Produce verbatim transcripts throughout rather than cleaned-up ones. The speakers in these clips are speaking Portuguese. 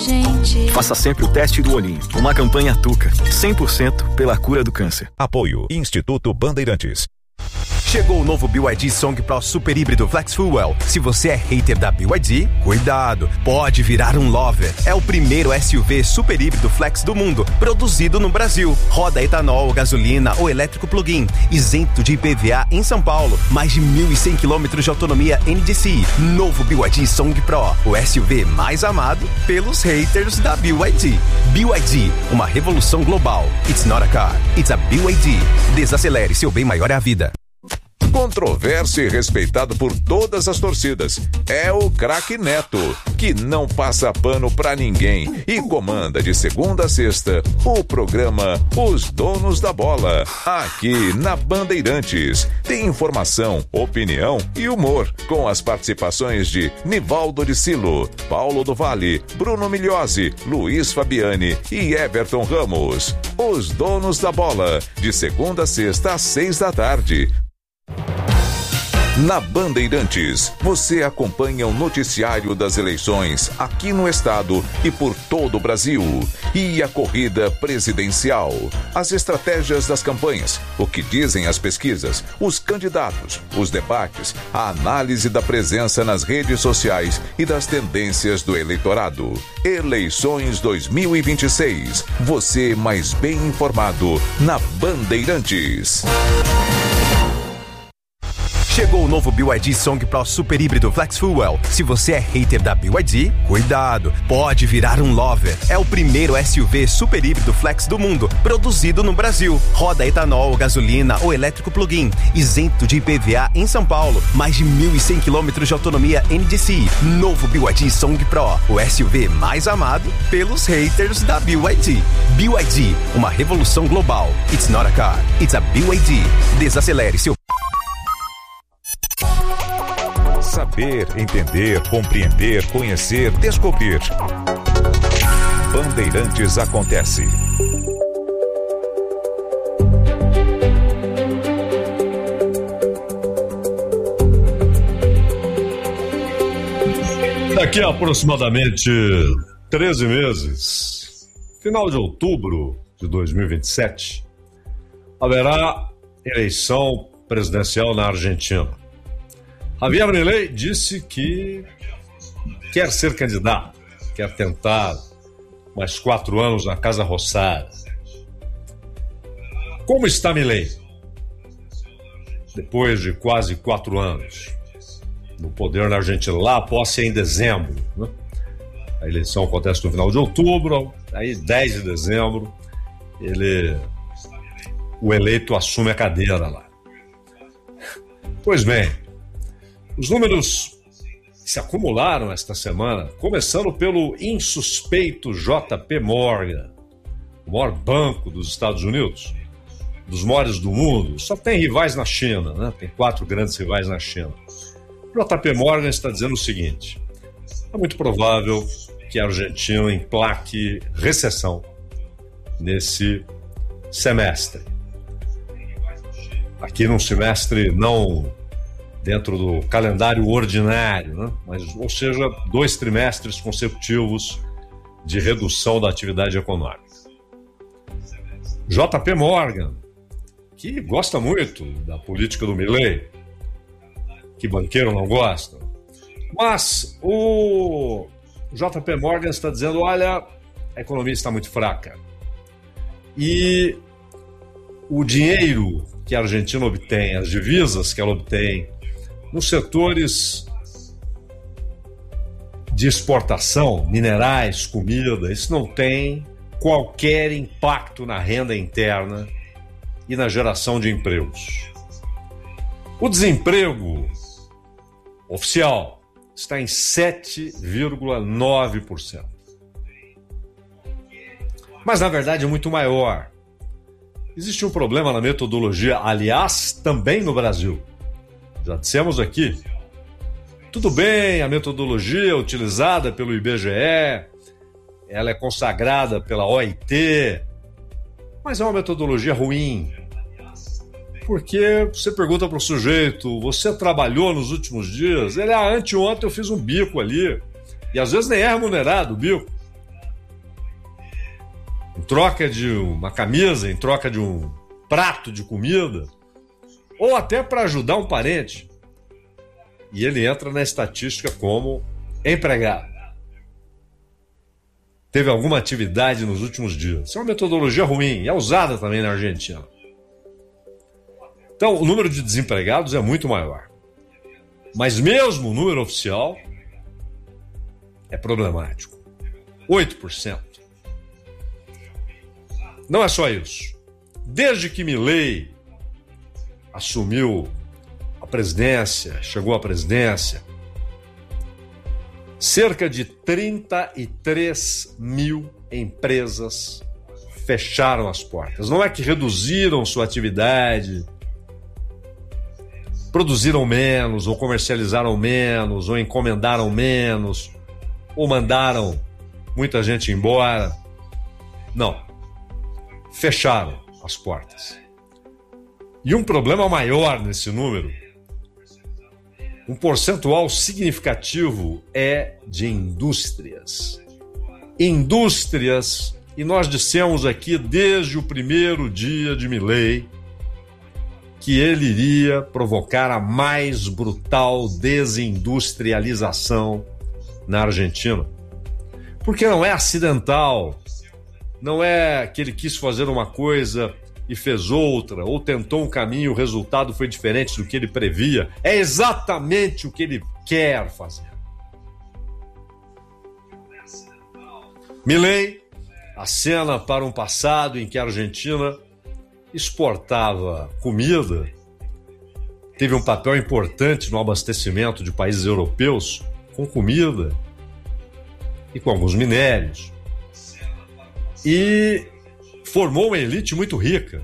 Gente. Faça sempre o teste do olhinho. Uma campanha Tuca. cem por cento pela cura do câncer. Apoio Instituto Bandeirantes. Chegou o novo B Y D Song Pro Super Híbrido Flex Fuel. Se você é hater da B Y D, cuidado, pode virar um lover. É o primeiro S U V super híbrido flex do mundo, produzido no Brasil. Roda etanol, gasolina ou elétrico plug-in, isento de I P V A em São Paulo. Mais de mil e cem quilômetros de autonomia N D C I. Novo B Y D Song Pro, o S U V mais amado pelos haters da B Y D. B Y D, uma revolução global. It's not a car, it's a B Y D. Desacelere, seu bem maior é a vida. Controverso e respeitado por todas as torcidas. É o craque Neto, que não passa pano pra ninguém e comanda de segunda a sexta o programa Os Donos da Bola, aqui na Bandeirantes. Tem informação, opinião e humor, com as participações de Nivaldo de Silo, Paulo do Vale, Bruno Migliosi, Luiz Fabiani e Everton Ramos. Os Donos da Bola, de segunda a sexta às seis da tarde. Na Bandeirantes, você acompanha o noticiário das eleições aqui no estado e por todo o Brasil. E a corrida presidencial, as estratégias das campanhas, o que dizem as pesquisas, os candidatos, os debates, a análise da presença nas redes sociais e das tendências do eleitorado. Eleições dois mil e vinte e seis. Você mais bem informado na Bandeirantes. Chegou o novo B Y D Song Pro Super Híbrido Flex Fuel. Se você é hater da B Y D, cuidado, pode virar um lover. É o primeiro S U V super híbrido flex do mundo, produzido no Brasil. Roda etanol, gasolina ou elétrico plug-in, isento de I P V A em São Paulo. Mais de mil e cem quilômetros de autonomia N D C I. Novo B Y D Song Pro, o S U V mais amado pelos haters da B Y D. B Y D, uma revolução global. It's not a car, it's a B Y D. Desacelere seu... Saber, entender, compreender, conhecer, descobrir. Bandeirantes acontece. Daqui a aproximadamente treze meses, final de outubro de dois mil e vinte e sete, haverá eleição presidencial na Argentina. Javier Milei disse que quer ser candidato, quer tentar mais quatro anos na Casa Rosada. Como está Milei? Depois de quase quatro anos no poder na Argentina, lá a posse é em dezembro, né? A eleição acontece no final de outubro, aí dez de dezembro, ele, o eleito assume a cadeira lá. Pois bem, os números se acumularam esta semana, começando pelo insuspeito J P Morgan, o maior banco dos Estados Unidos, dos maiores do mundo. Só tem rivais na China, né? Tem quatro grandes rivais na China. O J P Morgan está dizendo o seguinte: é muito provável que a Argentina emplaque recessão nesse semestre. Aqui num semestre não dentro do calendário ordinário, né? Mas, ou seja, dois trimestres consecutivos de redução da atividade econômica. J P Morgan, que gosta muito da política do Milei, que banqueiro não gosta, mas o J P Morgan está dizendo, olha, a economia está muito fraca e o dinheiro que a Argentina obtém, as divisas que ela obtém nos setores de exportação, minerais, comida, isso não tem qualquer impacto na renda interna e na geração de empregos. O desemprego oficial está em sete vírgula nove por cento. Mas, na verdade, é muito maior. Existe um problema na metodologia, aliás, também no Brasil. Já dissemos aqui, tudo bem, a metodologia utilizada pelo I B G E, ela é consagrada pela O I T, mas é uma metodologia ruim. Porque você pergunta para o sujeito, você trabalhou nos últimos dias? Ele, ah, anteontem eu fiz um bico ali, e às vezes nem é remunerado o bico. troca de uma camisa, em troca de um prato de comida, ou até para ajudar um parente. E ele entra na estatística como empregado. Teve alguma atividade nos últimos dias. Isso é uma metodologia ruim, é usada também na Argentina. Então, o número de desempregados é muito maior. Mas mesmo o número oficial é problemático. oito por cento. Não é só isso. Desde que Milei assumiu a presidência, chegou à presidência, cerca de trinta e três mil empresas fecharam as portas. Não é que reduziram sua atividade, produziram menos, ou comercializaram menos, ou encomendaram menos, ou mandaram muita gente embora. Não. Fecharam as portas. E um problema maior nesse número, um percentual significativo, é de indústrias. Indústrias, e nós dissemos aqui desde o primeiro dia de Milei que ele iria provocar a mais brutal desindustrialização na Argentina. Porque não é acidental, não é que ele quis fazer uma coisa e fez outra, ou tentou um caminho e o resultado foi diferente do que ele previa. É exatamente o que ele quer fazer. Milei acena para um passado em que a Argentina exportava comida, teve um papel importante no abastecimento de países europeus com comida e com alguns minérios. E formou uma elite muito rica.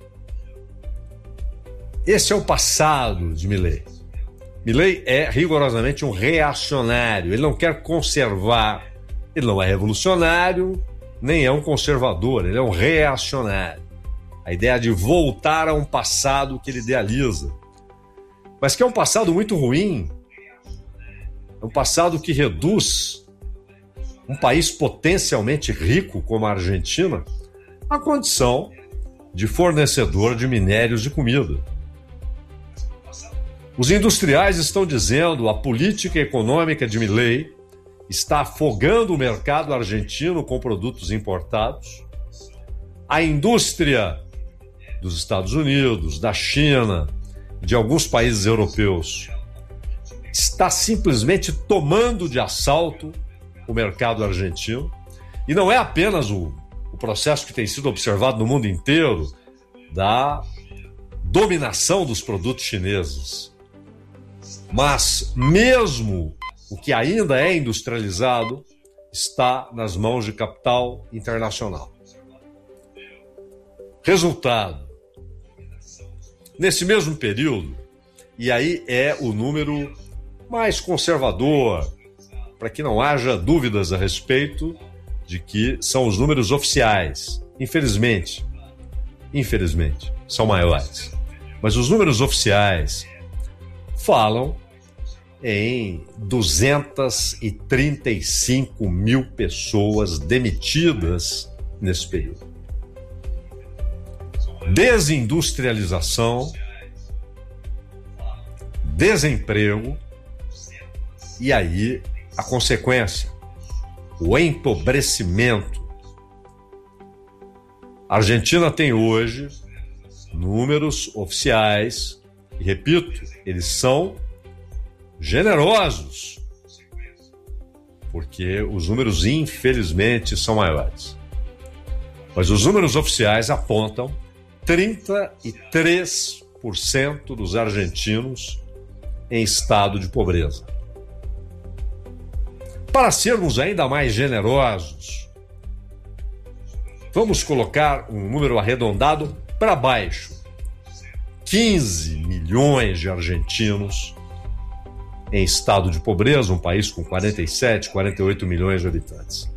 Esse é o passado de Milei. Milei é rigorosamente um reacionário. Ele não quer conservar, ele não é revolucionário, nem é um conservador, ele é um reacionário. A ideia de voltar a um passado que ele idealiza, mas que é um passado muito ruim, é um passado que reduz um país potencialmente rico como a Argentina à condição de fornecedor de minérios e comida. Os industriais estão dizendo que a política econômica de Milei está afogando o mercado argentino com produtos importados. A indústria dos Estados Unidos, da China, de alguns países europeus, está simplesmente tomando de assalto o mercado argentino. E não é apenas o, o processo que tem sido observado no mundo inteiro da dominação dos produtos chineses, mas mesmo o que ainda é industrializado está nas mãos de capital internacional. Resultado: nesse mesmo período, e aí é o número mais conservador, para que não haja dúvidas a respeito de que são os números oficiais. Infelizmente, infelizmente, são maiores. Mas os números oficiais falam em duzentas e trinta e cinco mil pessoas demitidas nesse período. Desindustrialização, desemprego e aí a consequência, o empobrecimento. A Argentina tem hoje números oficiais, e repito, eles são generosos, porque os números infelizmente são maiores. Mas os números oficiais apontam trinta e três por cento dos argentinos em estado de pobreza. Para sermos ainda mais generosos, vamos colocar um número arredondado para baixo. quinze milhões de argentinos em estado de pobreza, um país com quarenta e sete, quarenta e oito milhões de habitantes.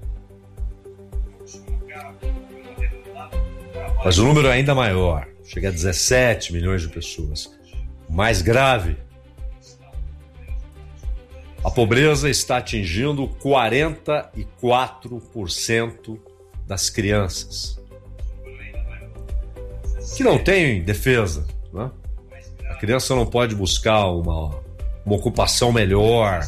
Mas o número é ainda maior, chega a dezessete milhões de pessoas. O mais grave, a pobreza está atingindo quarenta e quatro por cento das crianças, que não têm defesa, né? A criança não pode buscar uma, uma ocupação melhor,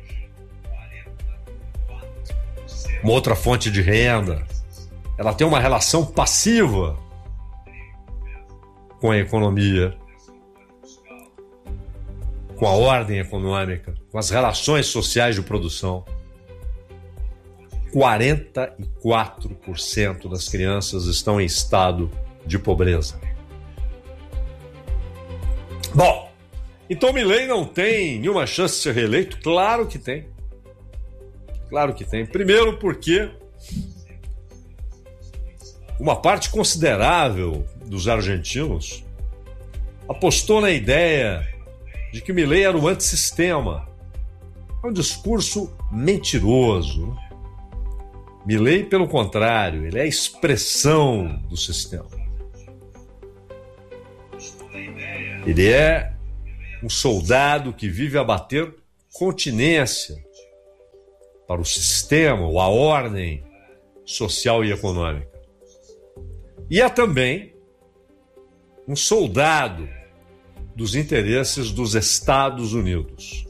uma outra fonte de renda. Ela tem uma relação passiva com a economia, com a ordem econômica, com as relações sociais de produção. quarenta e quatro por cento das crianças estão em estado de pobreza. Bom, então Milei não tem nenhuma chance de ser reeleito? Claro que tem. Claro que tem. Primeiro porque uma parte considerável dos argentinos apostou na ideia de que Milei era o antissistema. É um discurso mentiroso. Milei, pelo contrário, ele é a expressão do sistema. Ele é um soldado que vive a bater continência para o sistema, ou a ordem social e econômica. E é também um soldado dos interesses dos Estados Unidos.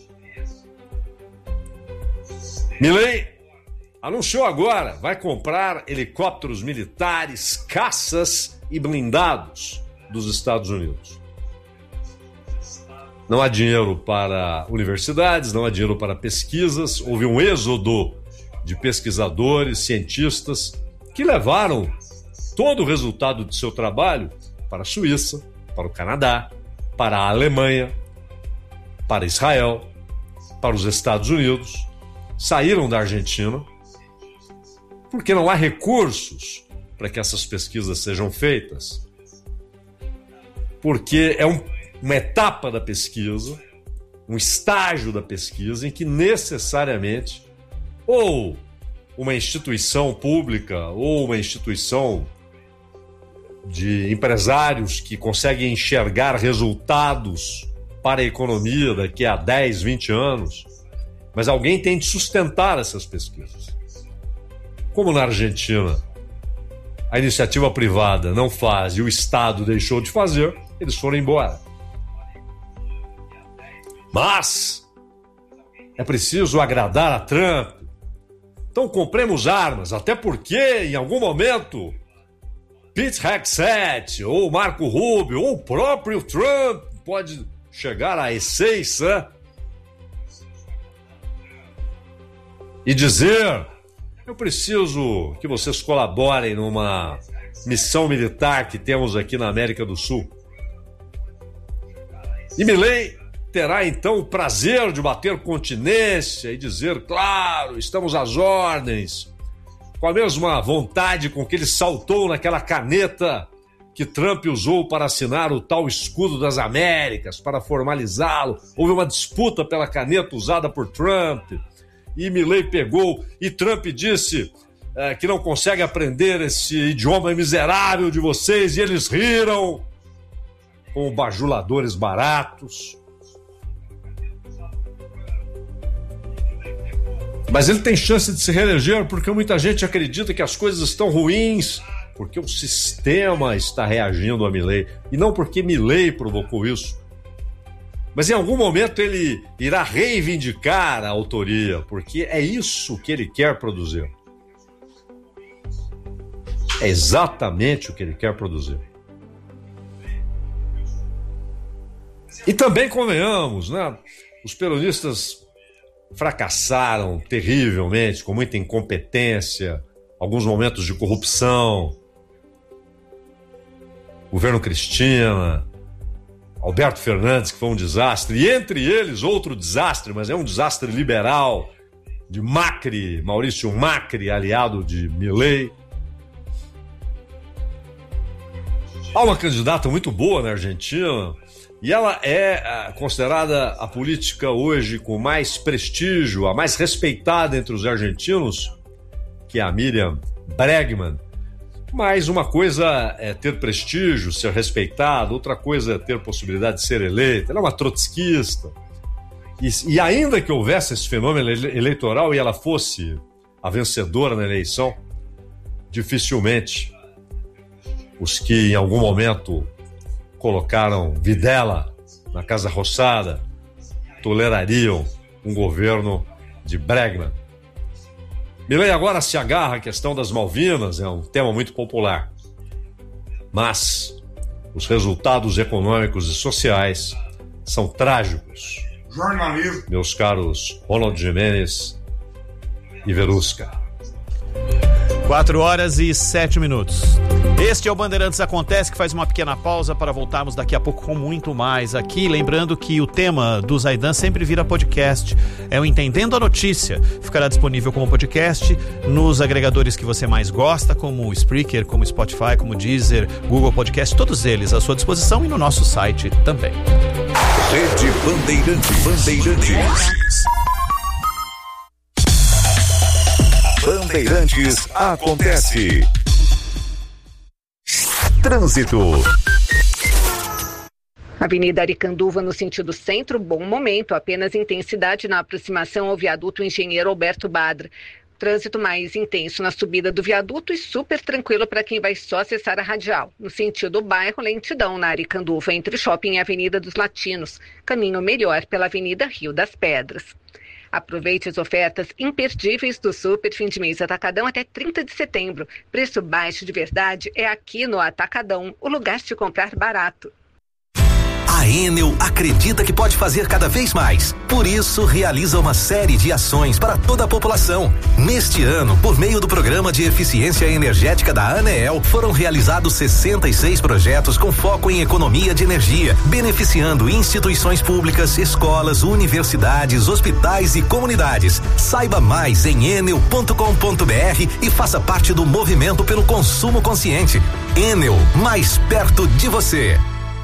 Milei anunciou agora, vai comprar helicópteros militares, caças e blindados dos Estados Unidos. Não há dinheiro para universidades, não há dinheiro para pesquisas. Houve um êxodo de pesquisadores, cientistas, que levaram todo o resultado de seu trabalho para a Suíça, para o Canadá, para a Alemanha, para Israel, para os Estados Unidos. Saíram da Argentina, porque não há recursos para que essas pesquisas sejam feitas. Porque é um uma etapa da pesquisa, um estágio da pesquisa em que necessariamente ou uma instituição pública ou uma instituição de empresários que conseguem enxergar resultados para a economia daqui a dez, vinte anos, mas alguém tem de sustentar essas pesquisas. Como na Argentina a iniciativa privada não faz e o Estado deixou de fazer, eles foram embora. Mas é preciso agradar a Trump. Então compremos armas, até porque em algum momento Pete Hegseth ou Marco Rubio ou o próprio Trump pode chegar a essência e dizer: eu preciso que vocês colaborem numa missão militar que temos aqui na América do Sul. E Milei terá então o prazer de bater continência e dizer: claro, estamos às ordens, com a mesma vontade com que ele saltou naquela caneta que Trump usou para assinar o tal escudo das Américas, para formalizá-lo. Houve uma disputa pela caneta usada por Trump, e Milei pegou, e Trump disse é, que não consegue aprender esse idioma miserável de vocês, e eles riram com bajuladores baratos. Mas ele tem chance de se reeleger porque muita gente acredita que as coisas estão ruins, porque o sistema está reagindo a Milei, e não porque Milei provocou isso. Mas em algum momento ele irá reivindicar a autoria, porque é isso que ele quer produzir. É exatamente o que ele quer produzir. E também convenhamos, né? Os peronistas fracassaram terrivelmente, com muita incompetência, alguns momentos de corrupção. Governo Cristina, Alberto Fernandes, que foi um desastre, e entre eles outro desastre, mas é um desastre liberal, de Macri, Maurício Macri, aliado de Milei. Há uma candidata muito boa na Argentina, e ela é considerada a política hoje com mais prestígio, a mais respeitada entre os argentinos, que é a Miriam Bregman. Mas uma coisa é ter prestígio, ser respeitado, outra coisa é ter possibilidade de ser eleita. Ela é uma trotskista. E, e ainda que houvesse esse fenômeno eleitoral e ela fosse a vencedora na eleição, dificilmente os que em algum momento colocaram Videla na Casa Rosada tolerariam um governo de Bregman. Milei agora se agarra à questão das Malvinas, é um tema muito popular. Mas os resultados econômicos e sociais são trágicos. Jornalismo. Meus caros Ronald Gimenez e Verusca. Quatro horas e sete minutos. Este é o Bandeirantes Acontece, que faz uma pequena pausa para voltarmos daqui a pouco com muito mais aqui. Lembrando que o tema do Zaidan sempre vira podcast. É o Entendendo a Notícia. Ficará disponível como podcast nos agregadores que você mais gosta, como o Spreaker, como o Spotify, como o Deezer, Google Podcast, todos eles à sua disposição e no nosso site também. Rede Bandeirantes. Bandeirantes. Bandeirantes Acontece. Trânsito. Avenida Aricanduva no sentido centro, bom momento, apenas intensidade na aproximação ao viaduto Engenheiro Alberto Badra. Trânsito mais intenso na subida do viaduto e super tranquilo para quem vai só acessar a radial. No sentido bairro, lentidão na Aricanduva entre o shopping e a Avenida dos Latinos. Caminho melhor pela Avenida Rio das Pedras. Aproveite as ofertas imperdíveis do Super Fim de Mês Atacadão até trinta de setembro. Preço baixo de verdade é aqui no Atacadão, o lugar de comprar barato. A Enel acredita que pode fazer cada vez mais. Por isso, realiza uma série de ações para toda a população. Neste ano, por meio do Programa de Eficiência Energética da ANEEL, foram realizados sessenta e seis projetos com foco em economia de energia, beneficiando instituições públicas, escolas, universidades, hospitais e comunidades. Saiba mais em enel ponto com ponto br e faça parte do movimento pelo consumo consciente. Enel, mais perto de você.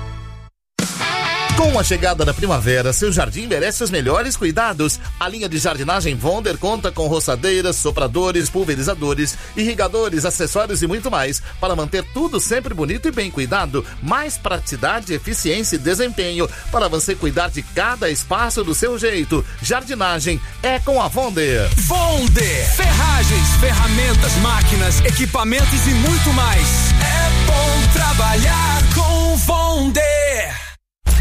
Com a chegada da primavera, seu jardim merece os melhores cuidados. A linha de jardinagem Vonder conta com roçadeiras, sopradores, pulverizadores, irrigadores, acessórios e muito mais para manter tudo sempre bonito e bem cuidado. Mais praticidade, eficiência e desempenho para você cuidar de cada espaço do seu jeito. Jardinagem é com a Vonder. Vonder, ferragens, ferramentas, máquinas, equipamentos e muito mais. É bom trabalhar com Vonder.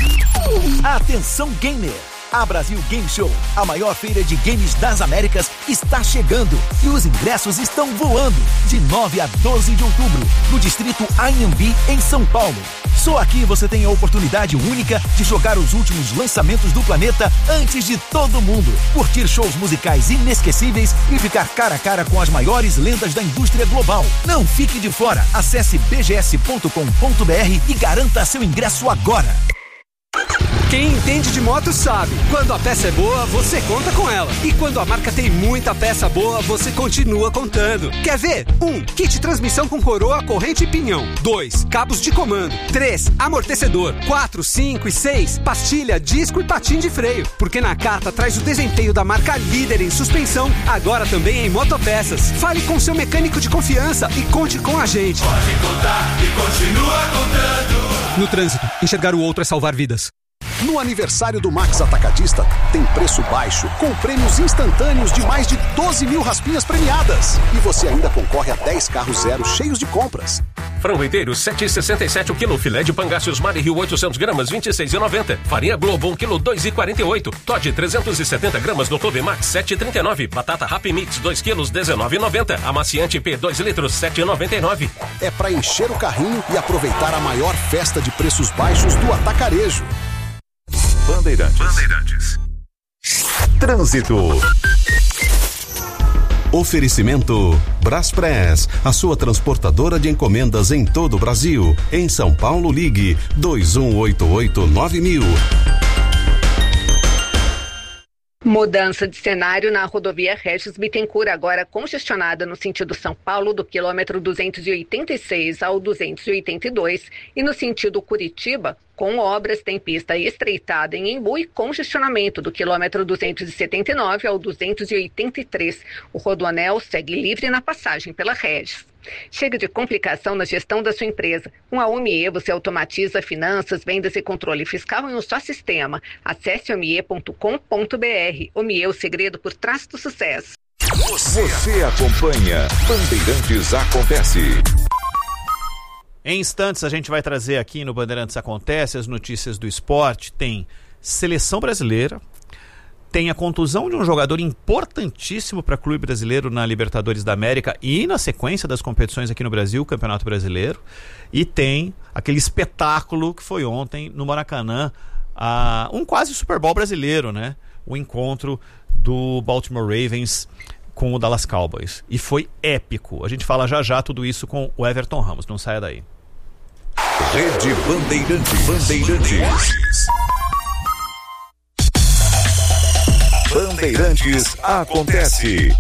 Atenção gamer! A Brasil Game Show, a maior feira de games das Américas, está chegando e os ingressos estão voando. De nove a doze de outubro, no distrito Anhembi, em São Paulo. Só aqui você tem a oportunidade única de jogar os últimos lançamentos do planeta antes de todo mundo, curtir shows musicais inesquecíveis e ficar cara a cara com as maiores lendas da indústria global. Não fique de fora. Acesse b g s ponto com ponto b r e garanta seu ingresso agora. Quem entende de moto sabe, quando a peça é boa, você conta com ela. E quando a marca tem muita peça boa, você continua contando. Quer ver? um. Kit transmissão com coroa, corrente e pinhão. dois. Cabos de comando. três. Amortecedor. quatro, cinco e seis. Pastilha, disco e patim de freio. Porque na carta traz o desempenho da marca líder em suspensão, agora também em motopeças. Fale com seu mecânico de confiança e conte com a gente. Pode contar e continua contando. No trânsito, enxergar o outro é salvar vidas. No aniversário do Max Atacadista, tem preço baixo, com prêmios instantâneos de mais de doze mil raspinhas premiadas. E você ainda concorre a dez carros zero cheios de compras. Frango inteiro, sete reais e sessenta e sete o quilo. Filé de pangáceos Mari Rio, oitocentos gramas, vinte e seis reais e noventa centavos. Farinha Globo, um quilo, dois reais e quarenta e oito centavos. Todd, trezentos e setenta gramas no Clove Max, sete reais e trinta e nove centavos. Batata Happy Mix, dois quilos, dezenove reais e noventa centavos. Amaciante P, dois litros, sete reais e noventa e nove centavos. É para encher o carrinho e aproveitar a maior festa de preços baixos do atacarejo. Bandeirantes. Bandeirantes. Trânsito. Oferecimento Braspress, a sua transportadora de encomendas em todo o Brasil. Em São Paulo, ligue dois um oito oito nove mil. Mudança de cenário na rodovia Regis Bittencourt, agora congestionada no sentido São Paulo, do quilômetro duzentos e oitenta e seis ao duzentos e oitenta e dois, e no sentido Curitiba, com obras, tem pista estreitada em Embu e congestionamento do quilômetro duzentos e setenta e nove ao duzentos e oitenta e três. O Rodoanel segue livre na passagem pela Regis. Chega de complicação na gestão da sua empresa. Com a Omie você automatiza finanças, vendas e controle fiscal em um só sistema. Acesse omie ponto com ponto b r. Omie, o segredo por trás do sucesso. Você acompanha Bandeirantes Acontece. Em instantes a gente vai trazer aqui no Bandeirantes Acontece as notícias do esporte. Tem seleção brasileira, tem a contusão de um jogador importantíssimo para o clube brasileiro na Libertadores da América e na sequência das competições aqui no Brasil, Campeonato Brasileiro, e tem aquele espetáculo que foi ontem no Maracanã, a, um quase Super Bowl brasileiro, né? O encontro do Baltimore Ravens com o Dallas Cowboys. E foi épico. A gente fala já já tudo isso com o Everton Ramos. Não saia daí. Rede Bandeirantes. Bandeirantes. Bandeirantes Acontece.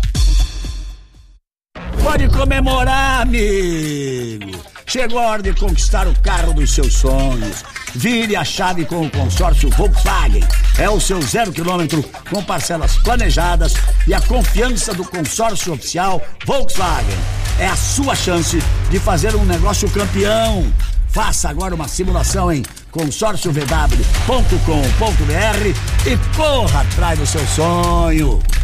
Pode comemorar, amigo. Chegou a hora de conquistar o carro dos seus sonhos. Vire a chave com o consórcio Volkswagen. É o seu zero quilômetro com parcelas planejadas e a confiança do consórcio oficial Volkswagen. É a sua chance de fazer um negócio campeão. Faça agora uma simulação em consórcio v w ponto com ponto b r e corra atrás do seu sonho.